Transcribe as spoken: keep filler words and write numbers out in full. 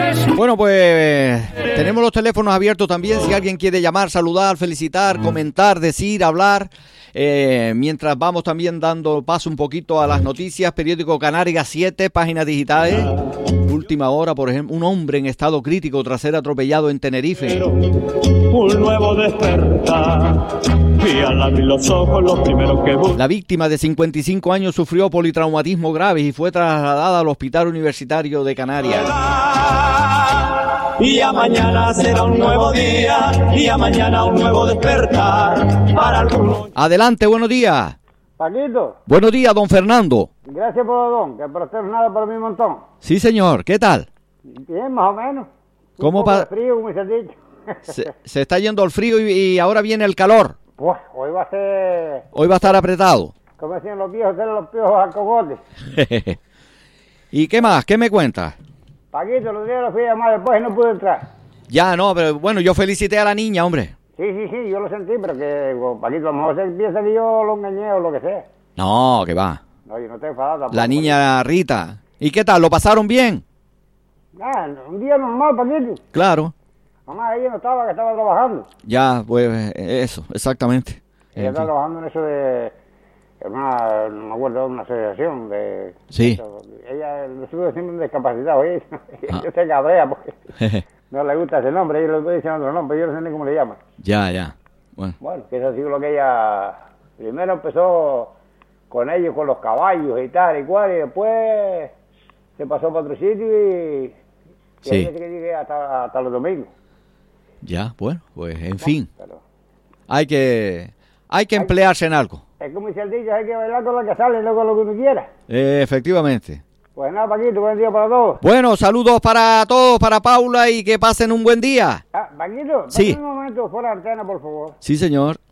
Bueno, pues tenemos los teléfonos abiertos también. Si alguien quiere llamar, saludar, felicitar, comentar, decir, hablar. Eh, mientras vamos también dando paso un poquito a las noticias. Periódico Canarias siete, páginas digitales. Última hora, por ejemplo, un hombre en estado crítico tras ser atropellado en Tenerife. Un nuevo despertar. Y al abrir los ojos, los primeros que buscan. La víctima de cincuenta y cinco años sufrió politraumatismo grave y fue trasladada al Hospital Universitario de Canarias. Y a mañana será un nuevo día, y a mañana un nuevo despertar para algunos. Adelante, buenos días. Paquito. Buenos días, don Fernando. Gracias por don, que por usted no nada para mi montón. Sí, señor, ¿qué tal? Bien, más o menos. ¿Cómo para pa- frío, como se ha dicho. Se, se está yendo el frío y, y ahora viene el calor. Pues hoy va a ser, Hoy va a estar apretado. como decían los viejos, ser los piojos al cogote. ¿Y qué más? ¿Qué me cuentas? Paquito, los días los fui a llamar después y no pude entrar. Ya, no, pero bueno, yo felicité a la niña, hombre. Sí, sí, sí, yo lo sentí, pero que, bueno, Paquito, a lo mejor se piensa que yo lo engañé o lo que sea. No, que va. No, yo no estoy enfadado tampoco. La niña Rita. ¿Y qué tal? ¿Lo pasaron bien? Ah, un día normal, Paquito. Claro. Mamá, ella no estaba, que estaba trabajando. Ya, pues eso, exactamente. Ella En estaba fin. trabajando en eso de, en una, no me acuerdo, de una asociación de... Sí. eso. Ella lo estuvo siempre un discapacitado, ¿eh? Ah. Yo se cabrea porque no le gusta ese nombre, ella le puede decir otro nombre, yo no sé ni cómo le llaman. Ya, ya. Bueno. Bueno, que eso ha sido lo que ella... Primero empezó con ellos, con los caballos y tal y cual, y después se pasó para otro sitio y... y Sí. ahí dice que llegué hasta, hasta los domingos. Ya, bueno, pues en fin. Pero Hay que, hay que emplearse en algo. es como dice el dicho, hay que bailar con la que sale, no con lo que uno quiera. Eh, efectivamente. Pues nada, Paquito, buen día para todos. Bueno, saludos para todos, para Paula y que pasen un buen día. Ah, Paquito, Sí. dame un momento fuera de antena, por favor. Sí, señor.